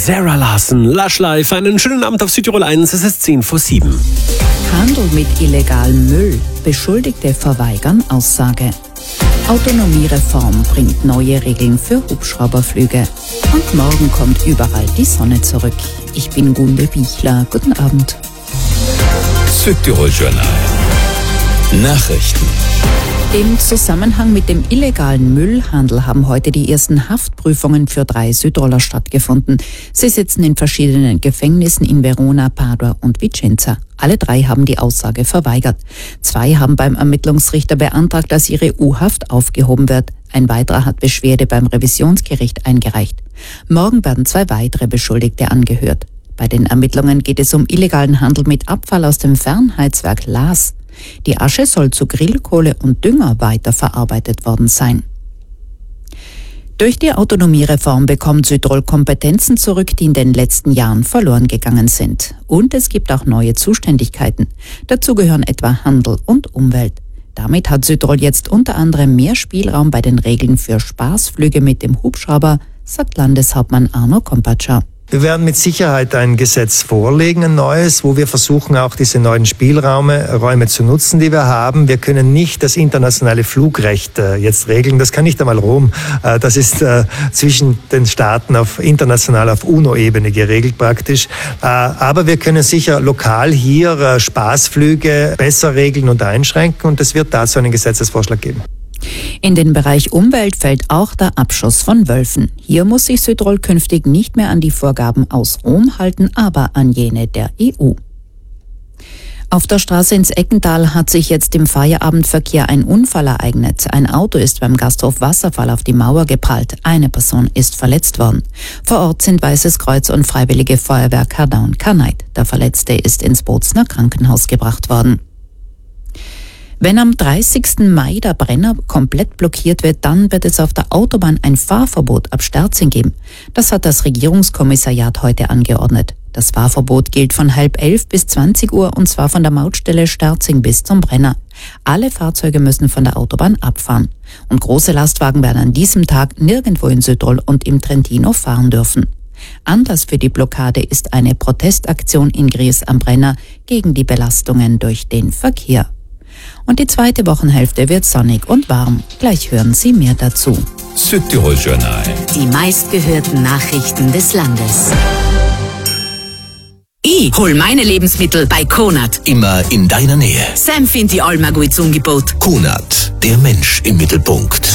Sarah Larson, Lush Life. Einen schönen Abend auf Südtirol 1, es ist 6:10. Handel mit illegalem Müll. Beschuldigte verweigern Aussage. Autonomiereform bringt neue Regeln für Hubschrauberflüge. Und morgen kommt überall die Sonne zurück. Ich bin Gunde Bichler. Guten Abend. Südtirol Journal. Nachrichten. Im Zusammenhang mit dem illegalen Müllhandel haben heute die ersten Haftprüfungen für 3 Südtiroler stattgefunden. Sie sitzen in verschiedenen Gefängnissen in Verona, Padua und Vicenza. Alle 3 haben die Aussage verweigert. 2 haben beim Ermittlungsrichter beantragt, dass ihre U-Haft aufgehoben wird. Ein weiterer hat Beschwerde beim Revisionsgericht eingereicht. Morgen werden 2 weitere Beschuldigte angehört. Bei den Ermittlungen geht es um illegalen Handel mit Abfall aus dem Fernheizwerk Laas. Die Asche soll zu Grillkohle und Dünger weiterverarbeitet worden sein. Durch die Autonomiereform bekommt Südtirol Kompetenzen zurück, die in den letzten Jahren verloren gegangen sind. Und es gibt auch neue Zuständigkeiten. Dazu gehören etwa Handel und Umwelt. Damit hat Südtirol jetzt unter anderem mehr Spielraum bei den Regeln für Spaßflüge mit dem Hubschrauber, sagt Landeshauptmann Arno Kompatscher. Wir werden mit Sicherheit ein Gesetz vorlegen, ein neues, wo wir versuchen, auch diese neuen Spielräume zu nutzen, die wir haben. Wir können nicht das internationale Flugrecht jetzt regeln. Das kann nicht einmal Rom. Das ist zwischen den Staaten international auf UNO-Ebene geregelt praktisch. Aber wir können sicher lokal hier Spaßflüge besser regeln und einschränken. Und es wird dazu einen Gesetzesvorschlag geben. In den Bereich Umwelt fällt auch der Abschuss von Wölfen. Hier muss sich Südtirol künftig nicht mehr an die Vorgaben aus Rom halten, aber an jene der EU. Auf der Straße ins Eckental hat sich jetzt im Feierabendverkehr ein Unfall ereignet. Ein Auto ist beim Gasthof Wasserfall auf die Mauer geprallt. Eine Person ist verletzt worden. Vor Ort sind Weißes Kreuz und Freiwillige Feuerwehr Kardaun-Karneit. Der Verletzte ist ins Bozner Krankenhaus gebracht worden. Wenn am 30. Mai der Brenner komplett blockiert wird, dann wird es auf der Autobahn ein Fahrverbot ab Sterzing geben. Das hat das Regierungskommissariat heute angeordnet. Das Fahrverbot gilt von 10:30 bis 20 Uhr und zwar von der Mautstelle Sterzing bis zum Brenner. Alle Fahrzeuge müssen von der Autobahn abfahren. Und große Lastwagen werden an diesem Tag nirgendwo in Südtirol und im Trentino fahren dürfen. Anlass für die Blockade ist eine Protestaktion in Gries am Brenner gegen die Belastungen durch den Verkehr. Und die zweite Wochenhälfte wird sonnig und warm. Gleich hören Sie mehr dazu. Südtirol Journal. Die meistgehörten Nachrichten des Landes. Ich hol meine Lebensmittel bei Konad. Immer in deiner Nähe. Sam findet die allmal gut Angebot. Konad, der Mensch im Mittelpunkt.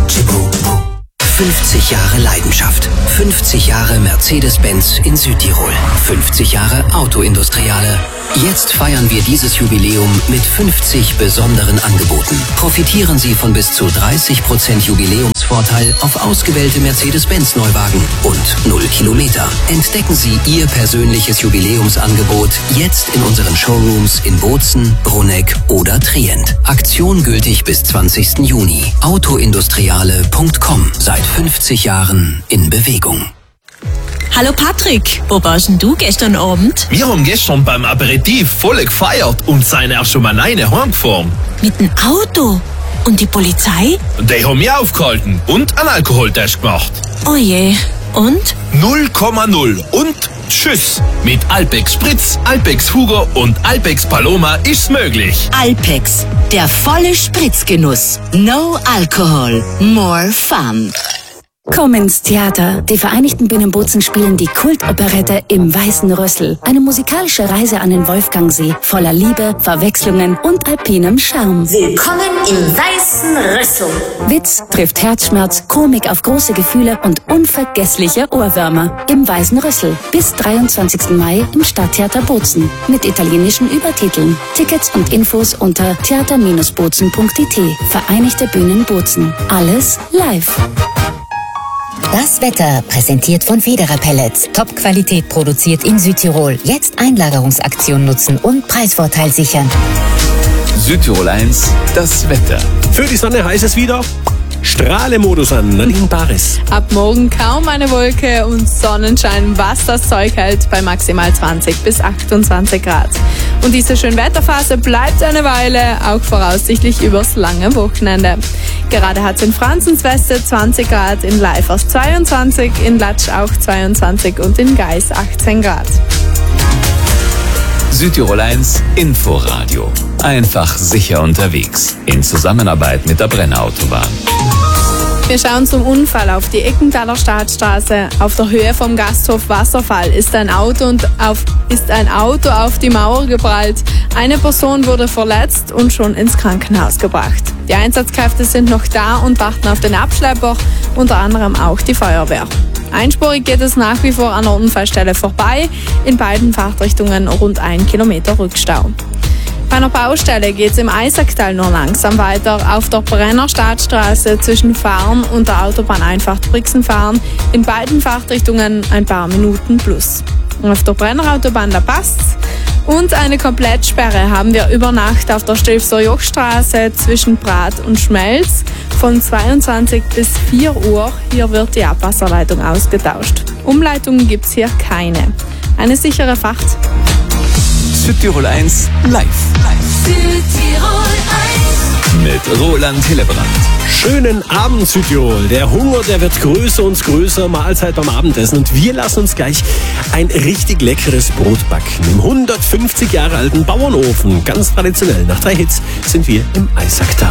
50 Jahre Leidenschaft. 50 Jahre Mercedes-Benz in Südtirol. 50 Jahre Autoindustriale. Jetzt feiern wir dieses Jubiläum mit 50 besonderen Angeboten. Profitieren Sie von bis zu 30% Jubiläumsvorteil auf ausgewählte Mercedes-Benz-Neuwagen und 0 Kilometer. Entdecken Sie Ihr persönliches Jubiläumsangebot jetzt in unseren Showrooms in Bozen, Bruneck oder Trient. Aktion gültig bis 20. Juni. Autoindustriale.com. Seit 50 Jahren in Bewegung. Hallo Patrick, wo warst denn du gestern Abend? Wir haben gestern beim Aperitif voll gefeiert und sind auch schon mal alleine heimgefahren. Mit dem Auto? Und die Polizei? Die haben mich aufgehalten und einen Alkoholtest gemacht. Oh je, und? 0,0 und tschüss. Mit Alpex Spritz, Alpex Hugo und Alpex Paloma ist's möglich. Alpex, der volle Spritzgenuss. No Alcohol, more fun. Komm ins Theater. Die Vereinigten Bühnen Bozen spielen die Kultoperette Im Weißen Rüssel. Eine musikalische Reise an den Wolfgangsee, voller Liebe, Verwechslungen und alpinem Charme. Willkommen im Weißen Rüssel. Witz trifft Herzschmerz, Komik auf große Gefühle und unvergessliche Ohrwürmer. Im Weißen Rüssel. Bis 23. Mai im Stadttheater Bozen. Mit italienischen Übertiteln. Tickets und Infos unter theater-bozen.it. Vereinigte Bühnen Bozen. Alles live. Das Wetter präsentiert von Federer Pellets. Top-Qualität produziert in Südtirol. Jetzt Einlagerungsaktion nutzen und Preisvorteil sichern. Südtirol 1, das Wetter. Für die Sonne heißt es wieder Strahlemodus an. Nadine Baris. Ab morgen kaum eine Wolke und Sonnenschein, was das Zeug hält, bei maximal 20 bis 28 Grad. Und diese Schönwetterphase bleibt eine Weile, auch voraussichtlich übers lange Wochenende. Gerade hat es in Franzensweste 20 Grad, in Leifers 22, in Latsch auch 22 und in Geis 18 Grad. Südtirol 1 Inforadio. Einfach sicher unterwegs. In Zusammenarbeit mit der Brenner-Autobahn. Wir schauen zum Unfall auf die Eckenthaler Staatsstraße. Auf der Höhe vom Gasthof Wasserfall ist ein Auto auf die Mauer geprallt. Eine Person wurde verletzt und schon ins Krankenhaus gebracht. Die Einsatzkräfte sind noch da und warten auf den Abschlepper, unter anderem auch die Feuerwehr. Einspurig geht es nach wie vor an der Unfallstelle vorbei, in beiden Fahrtrichtungen rund 1 Kilometer Rückstau. Bei einer Baustelle geht es im Eisacktal nur langsam weiter. Auf der Brenner Staatsstraße zwischen Fahren und der Autobahneinfahrt Brixenfahren in beiden Fahrtrichtungen ein paar Minuten plus. Auf der Brenner Autobahn, da passt's. Und eine Komplettsperre haben wir über Nacht auf der Stilfser Jochstraße zwischen Prat und Schmelz von 22 bis 4 Uhr. Hier wird die Abwasserleitung ausgetauscht. Umleitungen gibt's hier keine. Eine sichere Fahrt. Südtirol 1 live. Südtirol 1. Mit Roland Hillebrand. Schönen Abend, Südtirol. Der Hunger, der wird größer und größer. Mahlzeit beim Abendessen. Und wir lassen uns gleich ein richtig leckeres Brot backen. Im 150 Jahre alten Bauernofen. Ganz traditionell. Nach 3 Hits sind wir im Eisacktal.